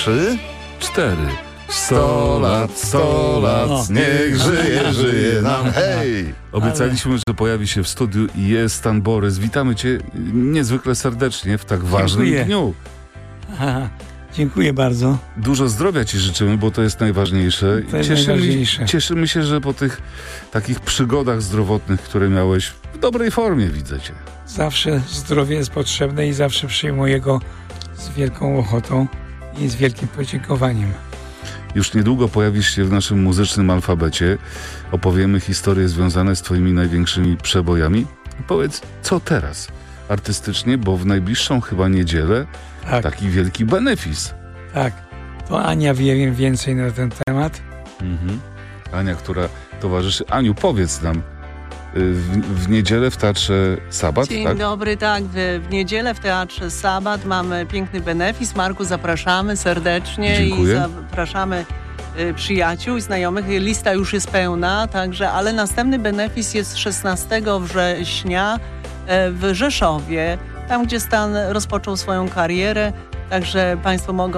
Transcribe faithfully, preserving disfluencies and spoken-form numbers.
trzy, cztery. sto lat, sto lat, O. niech żyje, żyje nam, hej! Obiecaliśmy, że pojawi się w studiu i jest Stan Borys. Witamy Cię niezwykle serdecznie w tak ważnym Dziękuję. dniu. Aha, dziękuję bardzo. Dużo zdrowia Ci życzymy, bo to jest najważniejsze. To jest cieszymy, najważniejsze. cieszymy się, że po tych takich przygodach zdrowotnych, które miałeś, w dobrej formie widzę Cię. Zawsze zdrowie jest potrzebne i zawsze przyjmuję go z wielką ochotą i z wielkim podziękowaniem. Już niedługo pojawisz się w naszym muzycznym alfabecie. Opowiemy historie związane z Twoimi największymi przebojami. Powiedz, co teraz artystycznie, bo w najbliższą chyba niedzielę Tak, taki wielki benefis. tak. To Ania wie więcej na ten temat. Mhm. Ania, która towarzyszy. Aniu, powiedz nam, y, w, w niedzielę w Teatrze Sabat, Dzień tak? dobry, tak. W, w niedzielę w Teatrze Sabat mamy piękny benefis. Marku, zapraszamy serdecznie. Dziękuję. I zapraszamy y, przyjaciół i znajomych. Lista już jest pełna, także, ale następny benefis jest szesnastego września y, w Rzeszowie, tam gdzie Stan rozpoczął swoją karierę. Także Państwo mogą